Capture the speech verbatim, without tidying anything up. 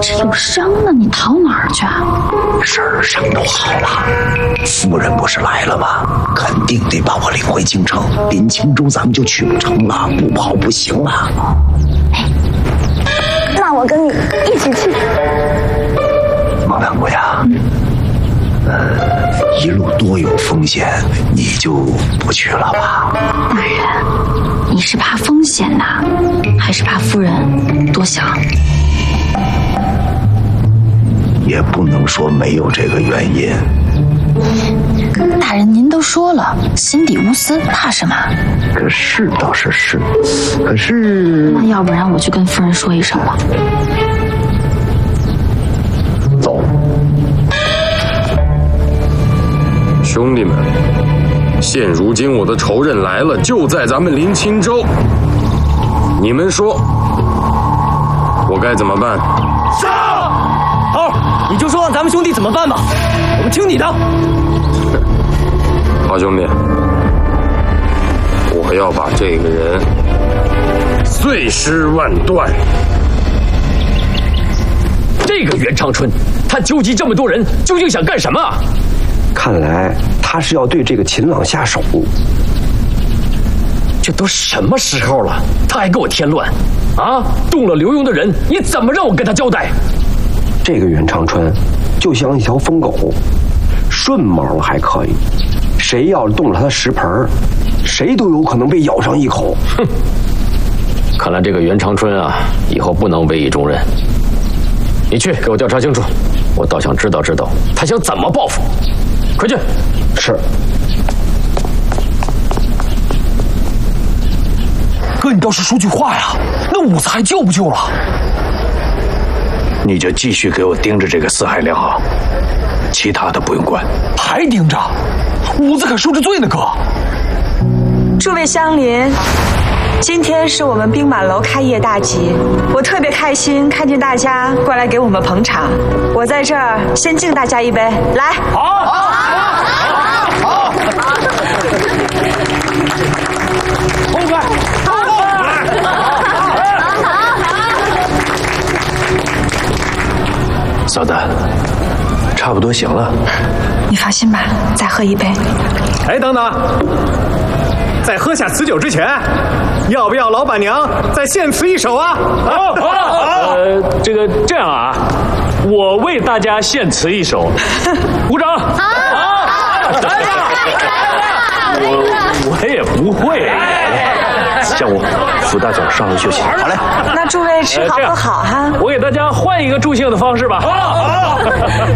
这有伤呢，你逃哪儿去啊？ 事儿上都好了，夫人不是来了吗？肯定得把我领回京城。临清州咱们就去不成了，不跑不行了。 哎，那我跟你一起去。 孟良姑呀，呃，一路多有风险，你就不去了吧？ 大人，你是怕风险呐，还是怕夫人多想？ 也不能说没有这个原因。 大人，您都说了，心底无私，怕什么？ 可是倒是是，可是…… 那要不然我去跟夫人说一声吧。 走。 兄弟们，现如今我的仇人来了，就在咱们临清州。你们说，我该怎么办？ 上！好，你就说让咱们兄弟怎么办吧，我们听你的。 好兄弟，我要把这个人碎尸万段。 这个袁长春，他纠集这么多人，究竟想干什么？ 看来他是要对这个秦朗下手。 这都什么时候了，他还给我添乱啊！动了刘墉的人，你怎么让我跟他交代？ 这个袁长春就像一条疯狗，顺毛了还可以，谁要是动了他的食盆，谁都有可能被咬上一口。 哼！看来这个袁长春啊，以后不能委以重任。你去给我调查清楚，我倒想知道知道他想怎么报复。快去！ 是。 哥，你倒是说句话呀！那五子还救不救了？ 你就继续给我盯着这个四海良啊，其他的不用管。 还盯着？五子可受着罪呢，哥。 诸位乡邻，今天是我们兵马楼开业大吉，我特别开心看见大家过来给我们捧场。我在这儿先敬大家一杯，来。 好，好，好，好，好。痛快！ 嫂子，差不多行了。 你放心吧，再喝一杯。 哎，等等，在喝下此酒之前，要不要老板娘再献词一首啊？ 好，好，好。呃，这个这样啊，我为大家献词一首，鼓掌。好，好，来吧，我我也不会。 叫我扶大总上楼休息。好嘞。 那诸位吃好喝好哈。 我给大家换一个助兴的方式吧。好。